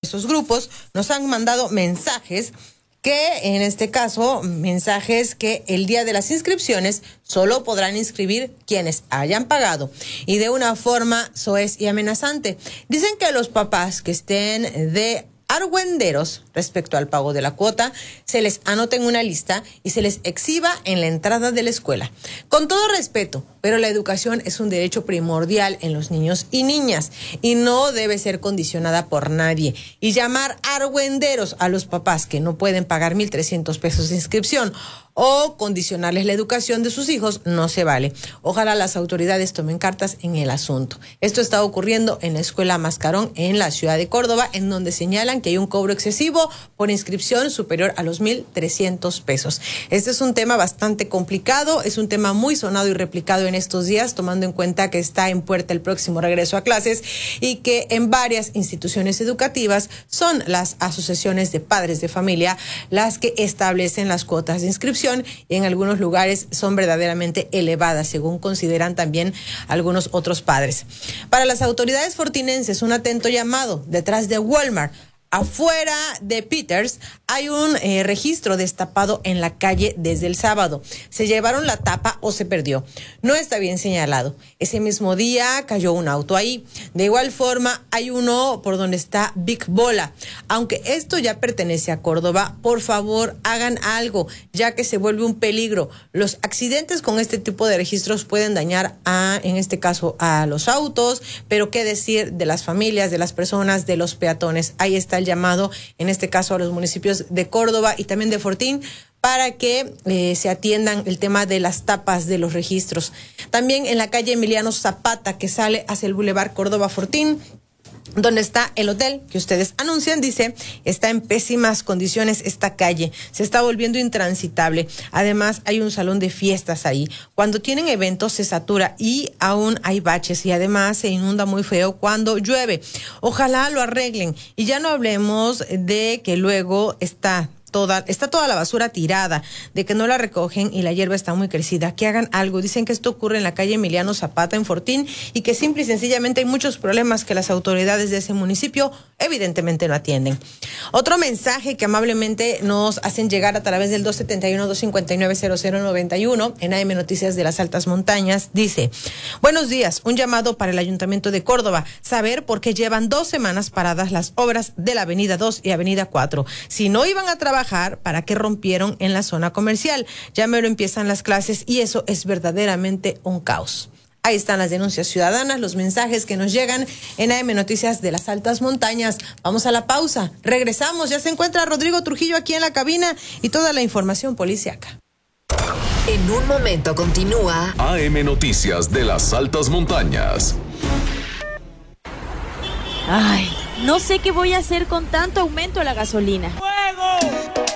esos grupos nos han mandado mensajes que en este caso, mensajes que el día de las inscripciones solo podrán inscribir quienes hayan pagado y de una forma soez y amenazante. Dicen que los papás que estén de argüenderos respecto al pago de la cuota, se les anote en una lista y se les exhiba en la entrada de la escuela. Con todo respeto, pero la educación es un derecho primordial en los niños y niñas y no debe ser condicionada por nadie. Y llamar argüenderos a los papás que no pueden pagar 1,300 pesos de inscripción o condicionarles la educación de sus hijos no se vale. Ojalá las autoridades tomen cartas en el asunto. Esto está ocurriendo en la escuela Mascarón en la ciudad de Córdoba, en donde señalan que hay un cobro excesivo por inscripción superior a los 1,300 pesos. Este es un tema bastante complicado, es un tema muy sonado y replicado en estos días, tomando en cuenta que está en puerta el próximo regreso a clases y que en varias instituciones educativas son las asociaciones de padres de familia las que establecen las cuotas de inscripción y en algunos lugares son verdaderamente elevadas, según consideran también algunos otros padres. Para las autoridades fortinenses, un atento llamado: detrás de Walmart, afuera de Peters, hay un registro destapado en la calle desde el sábado. Se llevaron la tapa o se perdió. No está bien señalado. Ese mismo día cayó un auto ahí. De igual forma, hay uno por donde está Big Bola. Aunque esto ya pertenece a Córdoba, por favor, hagan algo, ya que se vuelve un peligro. Los accidentes con este tipo de registros pueden dañar en este caso, a los autos, pero qué decir de las familias, de las personas, de los peatones. Ahí está el llamado, en este caso a los municipios de Córdoba y también de Fortín, para que se atiendan el tema de las tapas de los registros. También en la calle Emiliano Zapata, que sale hacia el Boulevard Córdoba Fortín, donde está el hotel que ustedes anuncian, dice, está en pésimas condiciones esta calle, se está volviendo intransitable. Además, hay un salón de fiestas ahí. Cuando tienen eventos se satura y aún hay baches y además se inunda muy feo cuando llueve. Ojalá lo arreglen y ya no hablemos de que luego está toda la basura tirada, de que no la recogen y la hierba está muy crecida. Que hagan algo. Dicen que esto ocurre en la calle Emiliano Zapata en Fortín y que simple y sencillamente hay muchos problemas que las autoridades de ese municipio evidentemente no atienden. Otro mensaje que amablemente nos hacen llegar a través del 271-259-0091 en AM Noticias de las Altas Montañas dice: buenos días, un llamado para el Ayuntamiento de Córdoba, saber por qué llevan 2 semanas paradas las obras de la Avenida 2 y Avenida 4. Si no iban a trabajar, ¿para qué rompieron en la zona comercial? Ya mero empiezan las clases y eso es verdaderamente un caos. Ahí están las denuncias ciudadanas, los mensajes que nos llegan en AM Noticias de las Altas Montañas. Vamos a la pausa, regresamos, ya se encuentra Rodrigo Trujillo aquí en la cabina y toda la información policíaca. En un momento continúa AM Noticias de las Altas Montañas. Ay, no sé qué voy a hacer con tanto aumento a la gasolina. ¡Fuego!